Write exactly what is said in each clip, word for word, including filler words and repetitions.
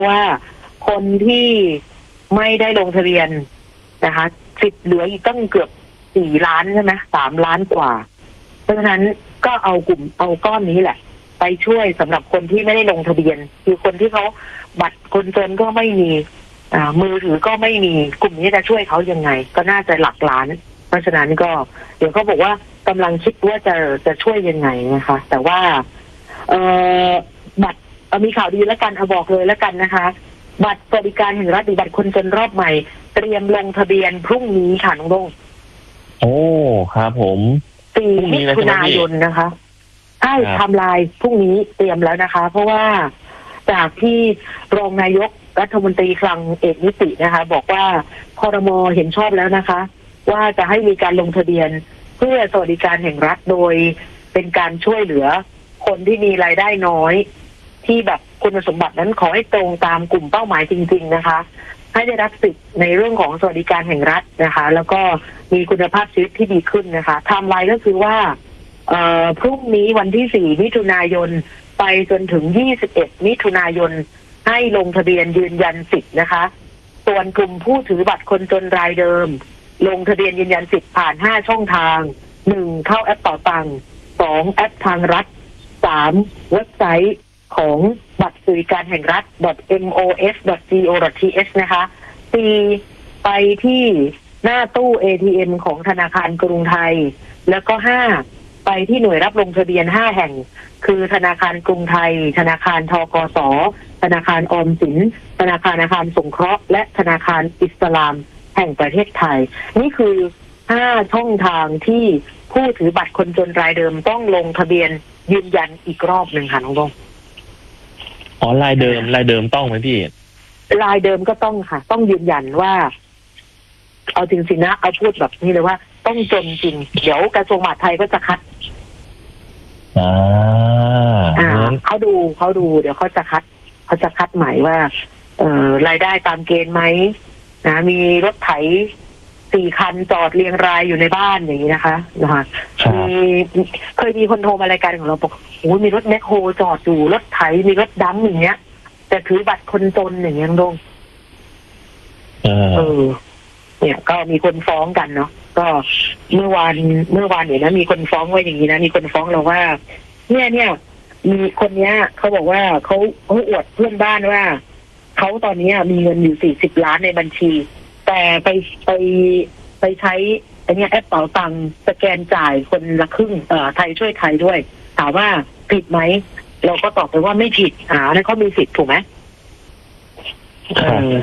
ว่าคนที่ไม่ได้ลงทะเบียนนะคะสิทธิ์เหลืออีกตั้งเกือบสี่ล้านใช่ไหมสามล้านกว่าเพราะฉะนั้นก็เอากลุ่มเอาก้อนนี้แหละไปช่วยสำหรับคนที่ไม่ได้ลงทะเบียนคือคนที่เขาบัตรคนจนก็ไม่มีอ่ามือถือก็ไม่มีกลุ่มนี้จะช่วยเขายังไงก็น่าจะหลักล้านเพราะฉะนั้นก็เดี๋ยวเขาบอกว่ากำลังคิดว่าจะจะช่วยยังไงนะคะแต่ว่าเอ่อบัตรมีข่าวดีแล้วกันเอาบอกเลยแล้วกันนะคะบัตรสวัสดิการแห่งรัฐหรือบัตรคนจนรอบใหม่เตรียมลงทะเบียนพรุ่งนี้ค่ะน้องดงโอ้ครับผมสี่มิถุนายนนะคะใช่ไทม์ไลน์พรุ่งนี้เตรียมแล้วนะคะเพราะว่าจากที่รองนายกรัฐมนตรีคลังเอกนิตินะคะบอกว่าครม.เห็นชอบแล้วนะคะว่าจะให้มีการลงทะเบียนเพื่อสวัสดิการแห่งรัฐโดยเป็นการช่วยเหลือคนที่มีรายได้น้อยที่แบบคุณสมบัตินั้นขอให้ตรงตามกลุ่มเป้าหมายจริงๆนะคะให้ได้รับสิทธิ์ในเรื่องของสวัสดิการแห่งรัฐนะคะแล้วก็มีคุณภาพชีวิตที่ดีขึ้นนะคะไทม์ไลน์ก็คือว่าเอ่อพรุ่งนี้วันที่สี่มิถุนายนไปจนถึงยี่สิบเอ็ดมิถุนายนให้ลงทะเบียนยืนยันสิทธิ์นะคะส่วนกลุ่มผู้ถือบัตรคนจนรายเดิมลงทะเบียนยืนยันสิทธิ์ผ่านห้าช่องทางหนึ่งเข้าแอปเป๋าตังค์สองแอปทางรัฐสามเว็บไซต์ของบัตรสวัสดิการแห่งรัฐ เอ็ม โอ เอส ดอท จี โอ ดอท ที เอช นะคะสี่ไปที่หน้าตู้ เอ ที เอ็ม ของธนาคารกรุงไทยแล้วก็ห้าไปที่หน่วยรับลงทะเบียนห้าแห่งคือธนาคารกรุงไทยธนาคารธกส.ธนาคารออมสินธนาคารอาคารสงเคราะห์และธนาคารอิสลามแห่งประเทศไทยนี่คือห้าช่องทางที่ผู้ถือบัตรคนจนรายเดิมต้องลงทะเบียนยืนยันอีกรอบหนึ่งค่ะน้องบงอ๋อรายเดิมรายเดิมต้องไหมพี่รายเดิมก็ต้องค่ะต้องยืนยันว่าเอาจริงๆนะเอาพูดแบบนี้เลยว่าต้องจนจริงเดี๋ยวกระทรวงมหาดไทยก็จะคัดอ่าอ่าเขาดูเขาดูเดี๋ยวเขาจะคัดเขาจะคัดหมายว่าเอ่อรายได้ตามเกณฑ์ไหมนะมีรถไถสี่คันจอดเรียงรายอยู่ในบ้านอย่างนี้นะคะนะคะมีเคยมีคนโทรมารายการของเราบอกโอ้มีรถแมคโครจอดอยู่รถไถมีรถดัมอย่างเงี้ยแต่ถือบัตรคนจนอย่างเงี้ยดงเออเนี่ยก็มีคนฟ้องกันเนาะก็เมื่อวานเมื่อวานเนี่ยนะมีคนฟ้องไว้อย่างนี้นะมีคนฟ้องเราว่าเนี่ยเนี่ยมีคนเนี้ยเขาบอกว่าเขาเขาอวดเพื่อนบ้านว่าเขาตอนนี้มีเงินอยู่สี่สิบล้านในบัญชีแต่ไปไปไปใช้ไอ้นี่แอปเป๋าตังค์สแกนจ่ายคนละครึ่งเอ่อไทยช่วยไทยด้วยถามว่าผิดไหมเราก็ตอบไปว่าไม่ผิดอ่าแล้วเขามีสิทธิ์ถูกไหมเออ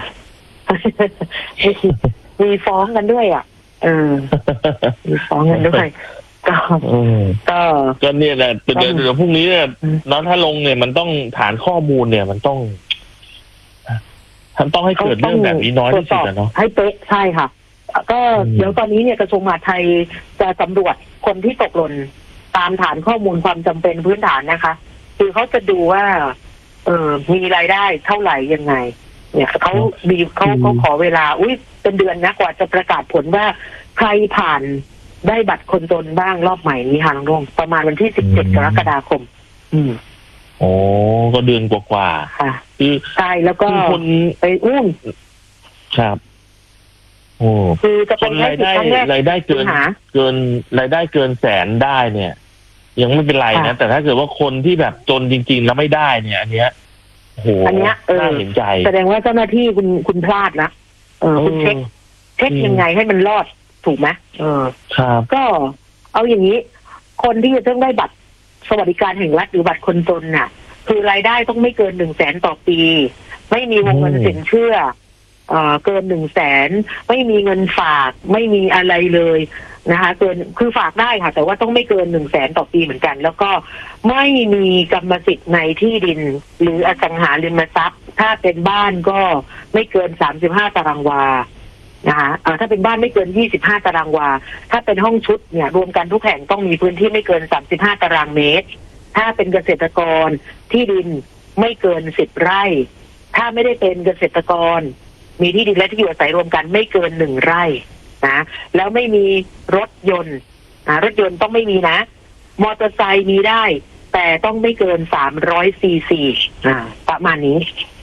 มีฟ้องกันด้วยอ่ะเออมีฟ้องกันด้วยก็ก็ก็เนี่ยแหละเดี๋ยวเดี๋ยวพรุ่งนี้เนี่ยน้องถ้าลงเนี่ยมันต้องฐานข้อมูลเนี่ยมันต้องท่านต้องให้เกิดเรื่องแบบนี้น้อยที่สุดนะเนาะให้เป๊ะใช่ค่ะก็เดี๋ยวตอนนี้เนี่ยกระทรวงมหาดไทยจะสำรวจคนที่ตกหล่นตามฐานข้อมูลความจำเป็นพื้นฐานนะคะคือเขาจะดูว่าเออมีรายได้เท่าไหร่ยังไงเนี่ยเขาดีเขาเขาขอเวลาอุ้ยเป็นเดือนนะกว่าจะประกาศผลว่าใครผ่านได้บัตรคนจนบ้างรอบใหม่นี้ค่ะน้องดวงประมาณวันที่สิบเจ็ดกรกฎาคมอืมโอ้ก็เดือนกว่าๆค่ะคือใช่แล้วก็คนไปอุ้มครับโอ้คือจะเป็นรายได้รายได้เกินเกินรายได้เกินแสนได้เนี่ยยังไม่เป็นไรนะแต่ถ้าเกิดว่าคนที่แบบจนจริงๆแล้วไม่ได้เนี่ยอันเนี้ยโอ้โหน่าเห็นใจแสดงว่าเจ้าหน้าที่คุณคุณพลาดนะเออคุณเช็คเช็คยังไงให้มันรอดถูกไหมเออครับก็เอาอย่างนี้คนที่จะต้องได้บัตรสวัสดิการแห่งรัฐหรือบัตรคนจนน่ะคือรายได้ต้องไม่เกินหนึ่งแสนต่อปีไม่มีวงเงินสินเชื่อเอ่อเกินหนึ่งแสนไม่มีเงินฝากไม่มีอะไรเลยนะคะเกินคือฝากได้ค่ะแต่ว่าต้องไม่เกินหนึ่งแสนต่อปีเหมือนกันแล้วก็ไม่มีกรรมสิทธิ์ในที่ดินหรืออสังหาริมทรัพย์ถ้าเป็นบ้านก็ไม่เกินสามสิบห้าตารางวานะคะถ้าเป็นบ้านไม่เกินยี่สิบห้าตารางวาถ้าเป็นห้องชุดเนี่ยรวมกันทุกแห่งต้องมีพื้นที่ไม่เกินสามสิบห้าตารางเมตรถ้าเป็นเกษตรกรที่ดินไม่เกินสิบไร่ถ้าไม่ได้เป็นเกษตรกรมีที่ดินและที่อยู่อาศัยรวมกันไม่เกินหนึ่งไร่นะแล้วไม่มีรถยนต์นะรถยนต์ต้องไม่มีนะมอเตอร์ไซค์มีได้แต่ต้องไม่เกินสามร้อยซีซีอ่าประมาณนี้